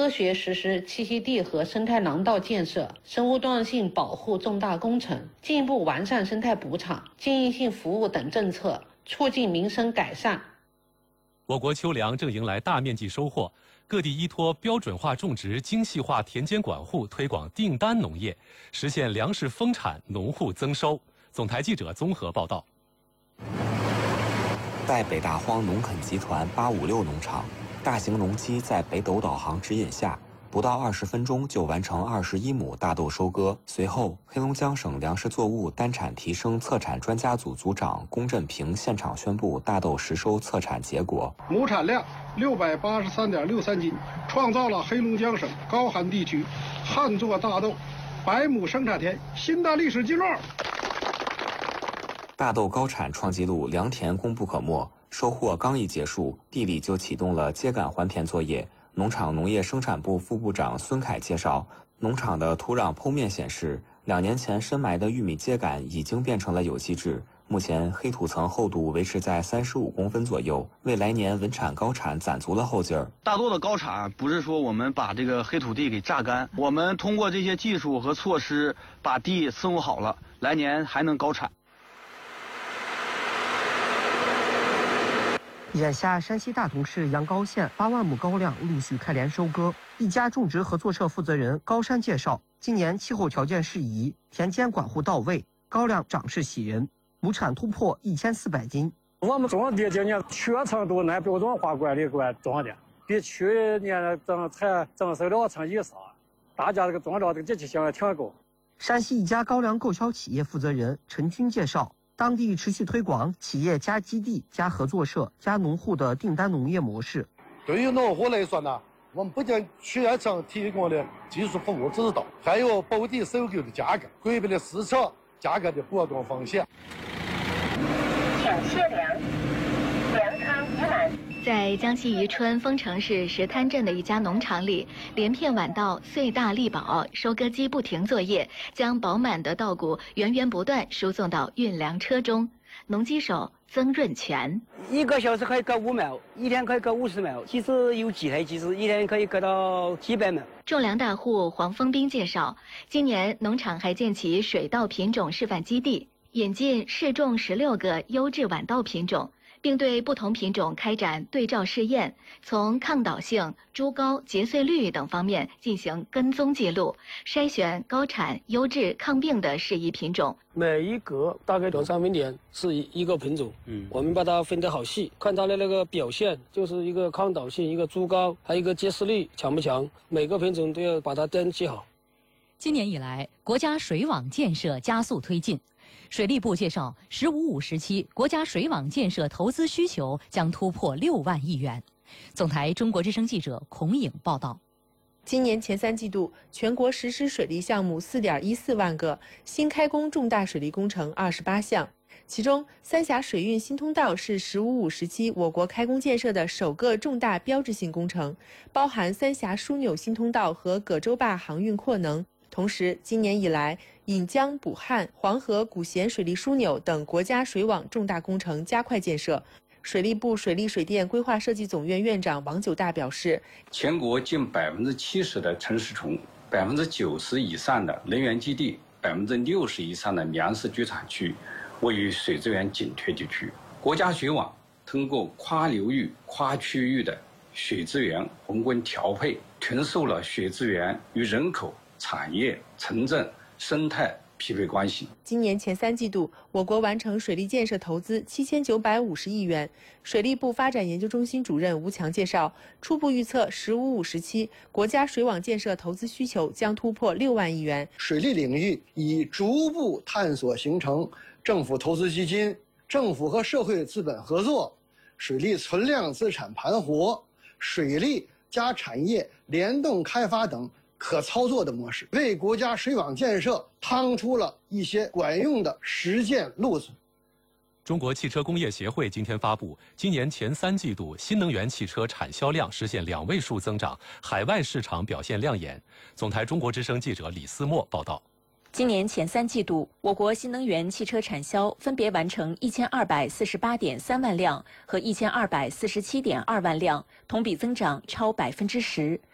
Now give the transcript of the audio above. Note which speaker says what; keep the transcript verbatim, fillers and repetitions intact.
Speaker 1: 科学实施栖息地和生态廊道建设、生物多样性保护重大工程，进一步完善生态补偿、经营性服务等政策，促进民生改善。
Speaker 2: 我国秋粮正迎来大面积收获，各地依托标准化种植、精细化田间管护，推广订单农业，实现粮食丰产、农户增收。总台记者综合报道。
Speaker 3: 在北大荒农垦集团八五六农场，大型农机在北斗导航指引下，不到二十分钟就完成二十一亩大豆收割。随后，黑龙江省粮食作物单产提升策产专家组组长龚振平现场宣布大豆实收测产结果：
Speaker 4: 亩产量六百八十三点六三斤，创造了黑龙江省高寒地区旱作大豆百亩生产田新的历史记录。
Speaker 3: 大豆高产创纪录，良田功不可没。收获刚一结束，地里就启动了秸秆还田作业。农场农业生产部副部长孙凯介绍，农场的土壤剖面显示，两年前深埋的玉米秸秆已经变成了有机质。目前黑土层厚度维持在三十五公分左右，为来年稳产高产攒足了后劲儿。
Speaker 5: 大豆的高产不是说我们把这个黑土地给榨干，我们通过这些技术和措施把地伺候好了，来年还能高产。
Speaker 6: 眼下，山西大同市阳高县八万亩高粱陆续开镰收割。一家种植合作社负责人高山介绍，今年气候条件适宜，田间管护到位，高粱长势喜人，亩产突破一千四百斤。
Speaker 7: 我们种的今年全程都按标准化管理管种的，比去年增产增收两成以上，大家这个种着这个积极性也挺高。
Speaker 6: 山西一家高粱购销企业负责人陈军介绍，当地持续推广企业加基地、加合作社、加农户的订单农业模式。
Speaker 8: 对于农户来说呢，我们不仅全程提供的技术服务指导，还有保底收购的价格，规避了市场价格的波动风险。
Speaker 9: 请卸粮，粮仓已满。
Speaker 10: 在江西宜春丰城市石滩镇的一家农场里，连片晚稻穗大力饱，收割机不停作业，将饱满的稻谷源源不断输送到运粮车中。农机手曾润全，
Speaker 11: 一个小时可以割五亩，一天可以割五十亩，即使有几台机子，一天可以割到几百亩。
Speaker 10: 种粮大户黄峰斌介绍，今年农场还建起水稻品种示范基地，引进试种十六个优质晚稻品种，并对不同品种开展对照试验，从抗倒性、株高、结穗率等方面进行跟踪记录，筛选高产、优质、抗病的适宜品种。
Speaker 7: 每一格大概两三分点是一个品种，嗯，我们把它分得好细，看它的那个表现，就是一个抗倒性、一个株高，还有一个结实力强不强，每个品种都要把它登记好。
Speaker 12: 今年以来，国家水网建设加速推进。水利部介绍，“十五五”时期，国家水网建设投资需求将突破六万亿元。总台中国之声记者孔颖报道。
Speaker 13: 今年前三季度，全国实施水利项目四点一四万个，新开工重大水利工程二十八项。其中，三峡水运新通道是“十五五”时期我国开工建设的首个重大标志性工程，包含三峡枢纽新通道和葛洲坝航运扩能。同时，今年以来，引江补汉、黄河古咸水利枢纽等国家水网重大工程加快建设。水利部水利水电规划设计总院院长王九大表示，
Speaker 14: 全国近百分之七十的城市群、百分之九十以上的能源基地、百分之六十以上的粮食居产区位于水资源紧缺地区。国家水网通过跨流域、跨区域的水资源宏观调配，重塑了水资源与人口、产业、城镇、生态匹配关系。
Speaker 13: 今年前三季度，我国完成水利建设投资七千九百五十亿元。水利部发展研究中心主任吴强介绍，初步预测“十五五”时期国家水网建设投资需求将突破六万亿元。
Speaker 15: 水利领域已逐步探索形成政府投资基金、政府和社会资本合作、水利存量资产盘活、水利加产业联动开发等可操作的模式，为国家水网建设趟出了一些管用的实践路子。
Speaker 2: 中国汽车工业协会今天发布，今年前三季度新能源汽车产销量实现两位数增长，海外市场表现亮眼。总台中国之声记者李思墨报道。
Speaker 16: 今年前三季度，我国新能源汽车产销分别完成一千二百四十八点三万辆和一千二百四十七点二万辆，同比增长超百分之十。